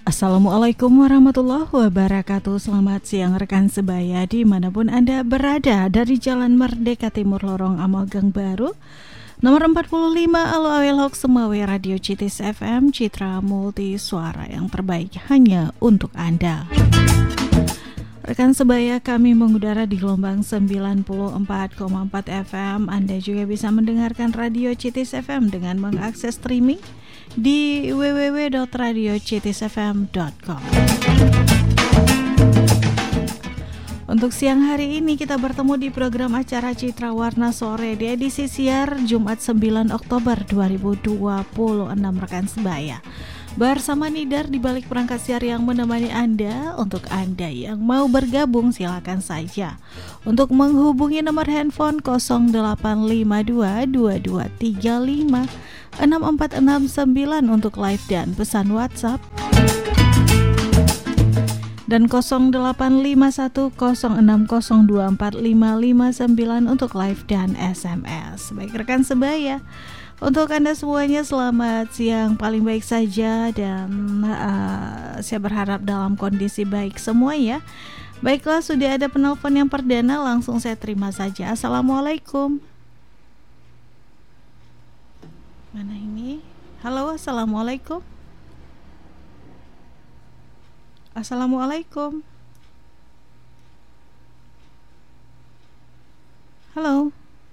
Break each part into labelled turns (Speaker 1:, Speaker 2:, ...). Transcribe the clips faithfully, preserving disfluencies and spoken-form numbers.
Speaker 1: Assalamualaikum warahmatullahi wabarakatuh. Selamat siang rekan sebaya dimanapun Anda berada. Dari Jalan Merdeka Timur Lorong Amal Gang Baru nomor empat puluh lima Alu-Awelhok Semawe, Radio Citis F M, Citra Multi Suara yang terbaik hanya untuk Anda. Rekan sebaya, kami mengudara di gelombang sembilan puluh empat koma empat F M. Anda juga bisa mendengarkan Radio Citis F M dengan mengakses streaming di w w w dot radio citis f m dot com. Untuk siang hari ini kita bertemu di program acara Citra Warna Sore di edisi siar Jumat sembilan Oktober dua ribu dua puluh enam rekan sebaya. Bersama Nidar di balik perangkat siar yang menemani Anda. Untuk Anda yang mau bergabung silakan saja untuk menghubungi nomor handphone nol delapan lima dua dua dua tiga lima enam empat enam sembilan untuk live dan pesan WhatsApp, dan nol delapan lima satu nol enam nol dua empat lima lima sembilan untuk live dan S M S. Baik rekan sebaya, untuk Anda semuanya selamat siang, paling baik saja, dan uh, saya berharap dalam kondisi baik semua ya. Baiklah, sudah ada penelpon yang perdana, langsung saya terima saja. Assalamualaikum. Mana ini? Halo, assalamualaikum. Assalamualaikum. Halo.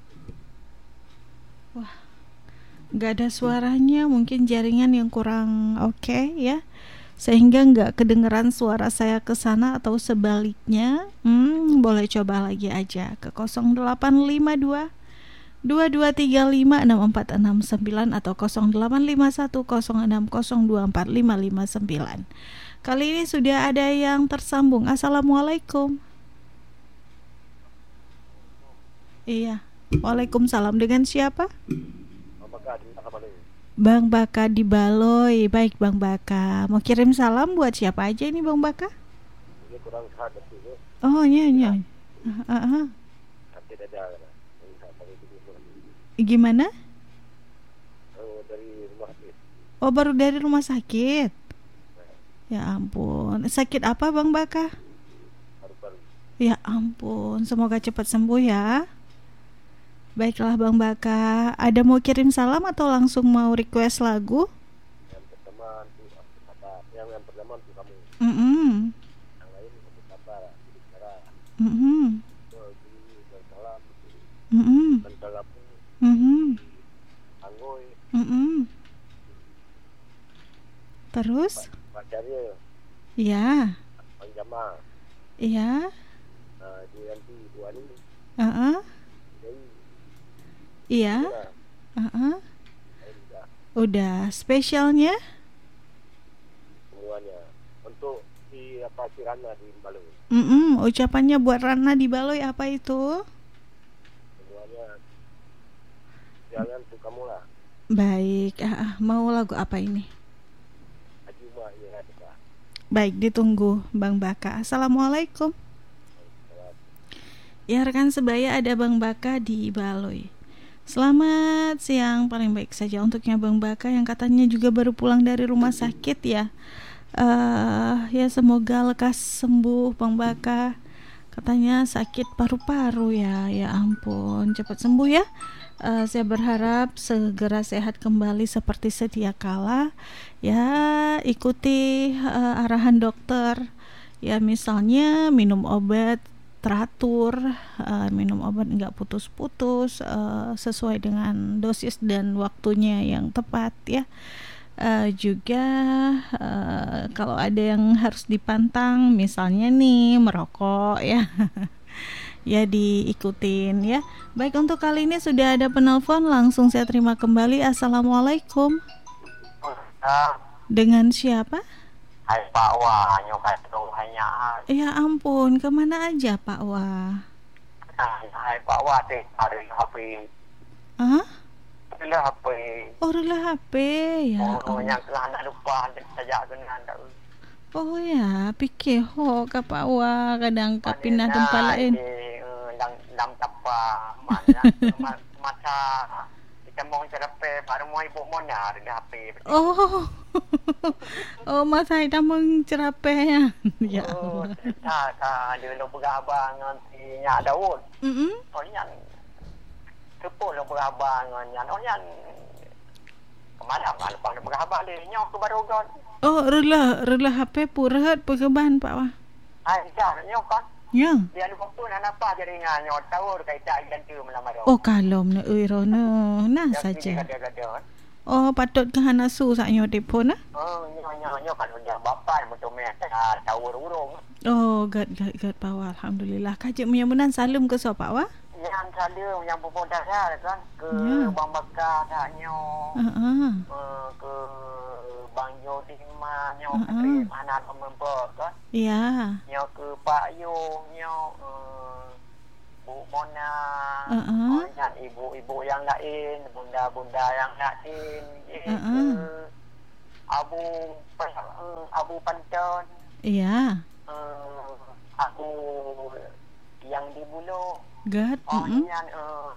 Speaker 1: Wah, nggak ada suaranya, mungkin jaringan yang kurang oke okay, ya, sehingga nggak kedengeran suara saya ke sana atau sebaliknya. Hmm, boleh coba lagi aja ke nol delapan lima dua dua dua tiga lima enam empat enam sembilan atau nol delapan lima satu nol enam nol dua empat lima lima sembilan. Kali ini sudah ada yang tersambung. Assalamualaikum. Iya. Waalaikumsalam. Dengan siapa? Bang Baka di Baloi. Baik Bang Baka. Mau kirim salam buat siapa aja ini Bang Baka?
Speaker 2: Ini kurang sadar dulu.
Speaker 1: Oh iya iya. Uh, uh, uh. Gimana?
Speaker 2: Oh, dari rumah sakit.
Speaker 1: Oh, baru dari rumah sakit. Ya ampun. Sakit apa Bang Baka?
Speaker 2: Paru-paru.
Speaker 1: Ya ampun. Semoga cepat sembuh ya. Baiklah Bang Baka. Ada mau kirim salam atau langsung mau request lagu?
Speaker 2: Yang pertama untuk apa? Yang yang pertama untuk kamu.
Speaker 1: Mm-hmm.
Speaker 2: Yang lain untuk apa? Bicara.
Speaker 1: Mm-hmm.
Speaker 2: Dan salam.
Speaker 1: Mm-hmm.
Speaker 2: Dan salam.
Speaker 1: Mm-hmm.
Speaker 2: Anggoy.
Speaker 1: Mm-hmm. Terus?
Speaker 2: Pak Caril.
Speaker 1: Iya.
Speaker 2: Panjama.
Speaker 1: Iya.
Speaker 2: Nah, dia nanti Bu Ani.
Speaker 1: Uh-uh.
Speaker 2: Jadi,
Speaker 1: iya. Uh-uh.
Speaker 2: udah.
Speaker 1: Udah. Spesialnya?
Speaker 2: Semuanya. Untuk si apa si Rana di Baloi.
Speaker 1: Mm-mm. Ucapannya buat Rana di Baloi apa itu?
Speaker 2: Semuanya. Jangan untuk kamu lah.
Speaker 1: Baik. Ah, ah. Mau lagu apa ini?
Speaker 2: Ajuma ya ada.
Speaker 1: Baik, ditunggu Bang Baka. Assalamualaikum. Ya rekan sebaya, ada Bang Baka di Baloi. Selamat siang, paling baik saja untuknya Bang Baka yang katanya juga baru pulang dari rumah sakit ya. Uh, ya semoga lekas sembuh Bang Baka. Katanya sakit paru-paru ya. Ya ampun, cepat sembuh ya. Uh, saya berharap segera sehat kembali seperti sedia kala. Ya, ikuti uh, arahan dokter. Ya, misalnya minum obat teratur, uh, minum obat nggak putus-putus, uh, sesuai dengan dosis dan waktunya yang tepat ya. Uh, juga uh, kalau ada yang harus dipantang, misalnya nih merokok ya. Ya diikutin ya. Baik, untuk kali ini sudah ada penelpon, langsung saya terima kembali. Assalamualaikum. Dengan siapa?
Speaker 2: Hai Pak Wah, nyokat dong hanya.
Speaker 1: Ya ampun, kemana aja Pak Wah?
Speaker 2: Hai Pak Wah, deh hari H P.
Speaker 1: Hah?
Speaker 2: Rela H P.
Speaker 1: Oh, rela H P ya.
Speaker 2: Oh, yang telah nak lupa saja dengan anda.
Speaker 1: Oh ya, pikir ho ka Pak Wah kadang ka pindah tempat lain.
Speaker 2: Dang dang tapa mana mata kita mau cerape baru mau ibu mau nyari H P.
Speaker 1: Oh. Oh, Mas Haidar mencerapeh. Ya
Speaker 2: Oh,
Speaker 1: Allah.
Speaker 2: tak ah dia lo berabang dengan si Nyak Daud.
Speaker 1: Mm-mm.
Speaker 2: Oh nyan sepuluh lo berabang dengan nyan. Oh nyan kemana mana bang dia berabang dia nyok ke Barogon.
Speaker 1: Oh, relah, relah H P purhat pekeban Pak Wah.
Speaker 2: Ai dah nyok kan.
Speaker 1: Ya.
Speaker 2: Dia ada waktu nak apa jaringan nyok tahu dekat tak ganti melamar.
Speaker 1: Oh, kalom na euy rono. Nah saja.
Speaker 2: Ada-ada.
Speaker 1: Oh, patut ke hanasu saknyo telefon ah.
Speaker 2: Oh, nyo-nyo kan udah bapak motor meh tahu urung.
Speaker 1: Oh, gad gad gad Pak Wah. Alhamdulillah. Kajik menyamunan salam ke so Pak Wah.
Speaker 2: Yang salam yang pupuk dasar kan ke
Speaker 1: Ya.
Speaker 2: Bang Bakar taknyo.
Speaker 1: Ha-ha.
Speaker 2: Uh, ke Bang Yodima nyo
Speaker 1: Uh-uh.
Speaker 2: uh-uh. Mana member kan.
Speaker 1: Ya.
Speaker 2: Nyo ke Pak Yu nyo uh, Bu Mona.
Speaker 1: Uh-uh.
Speaker 2: Oh, dan ibu-ibu yang lain, bunda-bunda yang lain. Eh,
Speaker 1: Uh-uh.
Speaker 2: ke Abu uh, Abu Panton.
Speaker 1: Ya.
Speaker 2: Uh, aku yang di Bulu.
Speaker 1: Gad.
Speaker 2: Oh,
Speaker 1: Mm-mm.
Speaker 2: yang uh,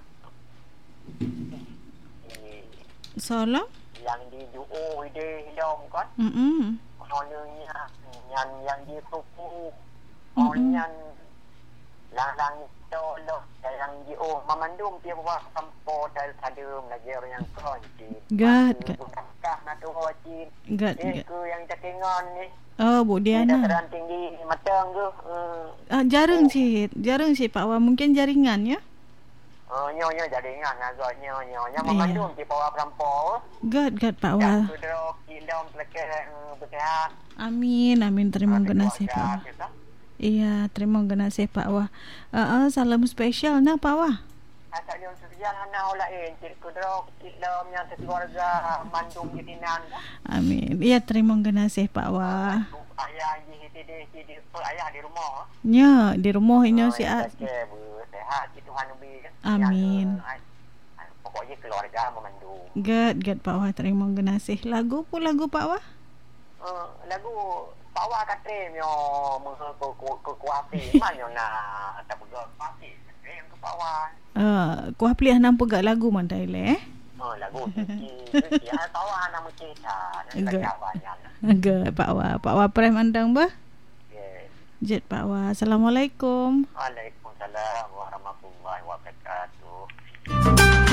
Speaker 1: Salam.
Speaker 2: yang di Juo ide hidom kan.
Speaker 1: Mm-mm.
Speaker 2: Orangnya yang yang di Tuku.
Speaker 1: Mm-mm.
Speaker 2: Orang lang-lang tolo yang di oh memandum dia buat sampo dari sadum lagi orang yang kunci.
Speaker 1: Gad, gad.
Speaker 2: Kah nak tu wajib.
Speaker 1: Gad,
Speaker 2: Eh
Speaker 1: gad.
Speaker 2: ke yang cakengan ni.
Speaker 1: Oh, Bu
Speaker 2: Dia
Speaker 1: Diana.
Speaker 2: dataran tinggi matang ke. Uh,
Speaker 1: Ah, jarang sih, jarang sih Pak Wah. Mungkin jaringan ya.
Speaker 2: uh, nyo-nyo jaringan agak nyo-nyo. Yang
Speaker 1: Iya.
Speaker 2: memandum dia bawa perampok.
Speaker 1: Gad gad Pak
Speaker 2: Dan
Speaker 1: Wah.
Speaker 2: kudro kilom pelakir bersehat.
Speaker 1: Amin, amin. Terima kasih Pak Wah.
Speaker 2: Kita.
Speaker 1: Iya, terima kasih Pak Wah. Uh, uh, salam spesial nah Pak Wah.
Speaker 2: Asal dia sosial hana olain. Cik kudro kilom yang sekeluarga mandum jadinan.
Speaker 1: Amin. Iya, terima kasih Pak Wah.
Speaker 2: Ayah di di di di ayah di rumah.
Speaker 1: Ya, di rumah ini si
Speaker 2: A.
Speaker 1: A.
Speaker 2: Sehat Tuhan ubi.
Speaker 1: Amin.
Speaker 2: Pokoknya keluarga memandung.
Speaker 1: Gad gad Pak Wah. Terima kasih. Lagu pun lagu Pak Wah.
Speaker 2: Uh, lagu Pawa katre myo mengko ko ko kuapi manyo na tak pegak kuapi. Eh ke Pawa.
Speaker 1: Uh, kuah pilih nampu gak lagu mandai le.
Speaker 2: Oh lagu iki iki ah Pawa nama cerita dan banyak.
Speaker 1: Gad Pak Wah. Pak Wah prem andang bah.
Speaker 2: Yes.
Speaker 1: Jet Pak Wah. Assalamualaikum.
Speaker 2: Waalaikumsalam warahmatullahi wabarakatuh.